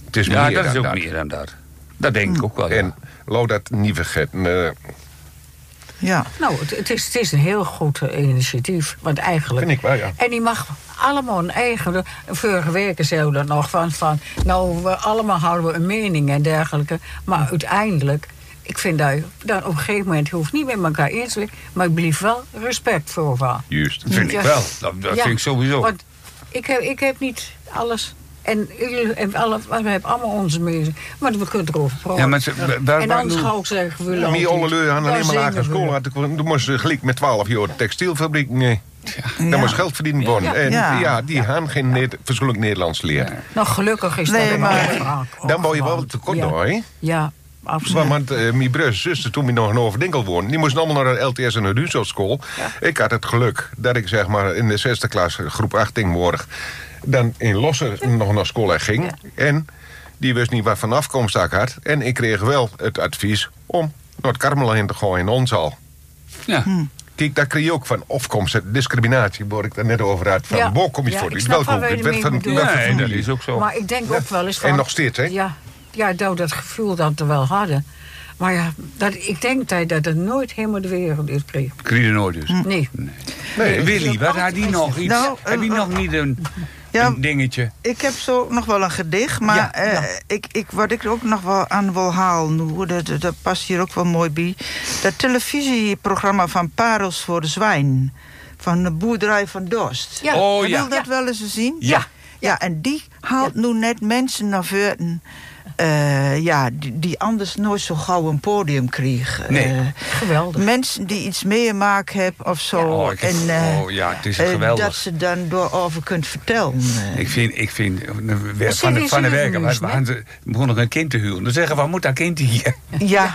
Het is Ja, meer dat is dan ook meer dan dat. Dat denk ik ook wel, ja. En laat dat niet vergeten. Ja. Nou, het is een heel goed initiatief. Want eigenlijk... Vind ik wel, ja. En die mag allemaal een eigen... Vorige week zeiden we dat nog van... Nou, we allemaal houden we een mening en dergelijke. Maar uiteindelijk... Ik vind dat je dan op een gegeven moment... hoeft niet met elkaar eens te zijn... maar ik blijf wel respect voor elkaar. Juist. Dat vind ik wel. Dat vind ik sowieso. Want ik heb niet alles... En jullie hebben we hebben allemaal onze mening. Maar we kunnen erover praten. Ja, maar en anders ga ik zeggen... we Mijn laten- olle aan alleen maar dan lagere zingen we. school. Toen moest ze gelijk met 12 jaar de textielfabriek. Nee. Daar moest geld verdiend worden. En die gaan geen verschillend Nederlands leren. Nou, gelukkig is Nee, dat maar- Dan wou je wel tekort door, hè? Ja, absoluut. Want mijn broers en zussen, toen we nog in Overdinkel woonden... die moesten allemaal naar de LTS en de Huishoudschool. Ja. Ik had het geluk dat ik zeg maar in de 6e klas, groep 18 morgen... dan in Losser nog naar school ging. Ja. En die wist niet wat van afkomst ik had. En ik kreeg wel het advies om naar het Karmel heen te gooien in Onzaal. Ja. Kijk, daar kreeg je ook van afkomst, discriminatie, waar ik daar net over had. Van, waar kom je voor? Ik snap waar je mee bedoelt. Nee, dat is ook zo. Maar ik denk ook wel eens van... En nog steeds, hè? Ja, dat gevoel dat we wel hadden. Maar ja, ik denk dat het nooit helemaal de wereld is kreeg. Kreeg je nooit dus? Nee. Willy, wat had die nog iets? Nou, heb je nog niet een dingetje? Ik heb zo nog wel een gedicht, maar wat ik ook nog wel aan wil halen... dat past hier ook wel mooi bij... dat televisieprogramma van Parels voor de Zwijn... van de boerderij van Dorst. Ja. Oh, Wil ja. je dat wel eens zien? Ja. Ja, en die haalt nu net mensen naar voren... die anders nooit zo gauw een podium kregen. Nee. Geweldig. Mensen die iets meegemaakt hebben of zo. het is geweldig. Dat ze dan doorover kunt vertellen. Ik vind van de werken, we begonnen nog een kind te huren. Dan zeggen we, moet dat kind hier? Ja.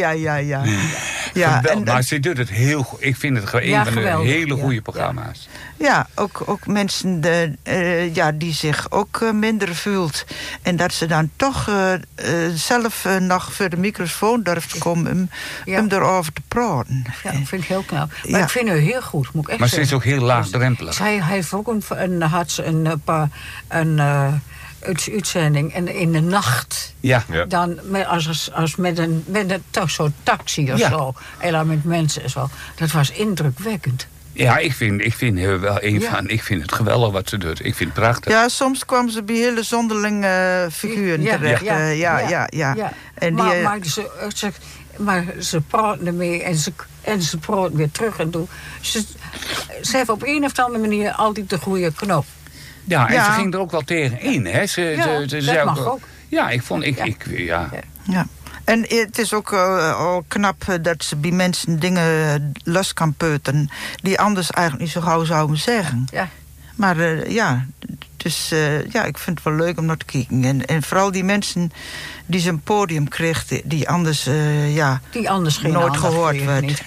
Maar ze doet het heel goed. Ik vind het een van de hele goede programma's. Ja, ook mensen die zich ook minder voelt. En dat ze dan toch zelf nog voor de microfoon durft komen om erover te praten. Ja, dat vind ik heel knap. Maar ik vind het heel goed, moet ik echt maar zeggen. ze is ook heel laagdrempelig. Hij heeft ook een uitzending en in de nacht. Ja. Dan als met een soort taxi of zo. En dan met mensen en zo. Dat was indrukwekkend. Ja, ik vind wel ik vind het geweldig wat ze doet. Ik vind het prachtig. Ja, soms kwam ze bij hele zonderlinge figuren terecht. Ja. En maar ze praten ermee en ze praten weer terug en doen. Ze heeft op een of andere manier altijd de goede knop. Ja, en ze ging er ook wel tegen in, hè? Dat mag ook. Ja, ik vond... Ja. En het is ook al knap dat ze bij mensen dingen los kan peuteren... die anders eigenlijk niet zo gauw zouden zeggen. Ja. Maar dus ik vind het wel leuk om naar te kijken. En vooral die mensen die zijn podium kreeg... die anders, die anders geen nooit gehoord werd.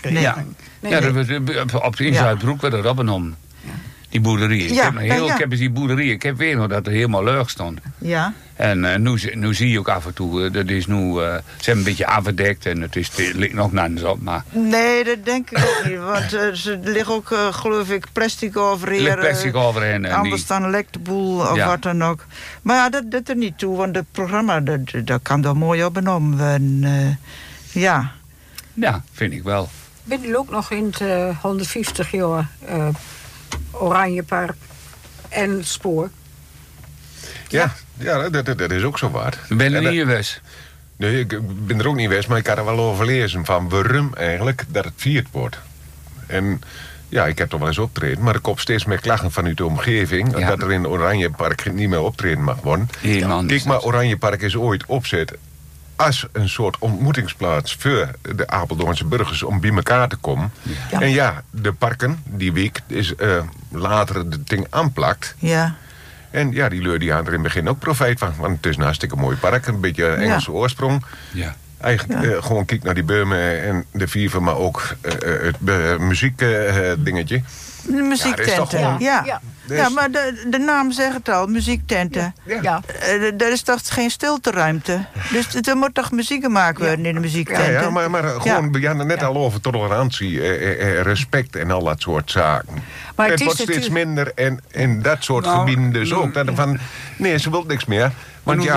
Op in Zuidbroek werd er opgenomen. Die boerderie. Ik heb eens die boerderie. Ik heb weer nog dat er helemaal leeg stond. Ja. En nu zie je ook af en toe, dat is nu, ze hebben een beetje afgedekt en het ligt nog nergens op. Maar... Nee, dat denk ik ook niet. Want er ligt ook, geloof ik, plastic overheen. Er ligt plastic overheen. Anders dan lekt de boel of wat dan ook. Maar ja, dat er niet toe, want het programma, dat kan er mooi opgenomen worden. Ja, vind ik wel. Ben je ook nog in het 150 jaar Oranjepark en het spoor? Ja, dat is ook zo waar. Ben je er niet geweest? Nee, ik ben er ook niet geweest, maar ik had er wel over lezen van waarom eigenlijk dat het vierd wordt. En ja, ik heb toch wel eens optreden, maar ik kom steeds meer klachten vanuit de omgeving dat er in Oranjepark niet meer optreden mag worden. Kijk, maar Oranjepark is ooit opzet als een soort ontmoetingsplaats voor de Apeldoornse burgers om bij elkaar te komen. Ja. En de parken, die week, is later het ding aanplakt. Ja. En die leur die aan er in het begin ook profijt van. Want het is een hartstikke mooi park, een beetje Engelse oorsprong. Ja. Eigenlijk gewoon kijk naar die bomen en de vierven, maar ook het muziekdingetje. De muziektenten, Ja, maar de naam zegt het al, muziektenten. Ja. Er is toch geen stilteruimte? Dus er moet toch muziek gemaakt worden in de muziektenten? Ja, maar gewoon, we hadden net al over tolerantie, respect en al dat soort zaken. Maar het wordt steeds minder en dat soort gebieden dus ook. Van, nee, ze wil niks meer. Want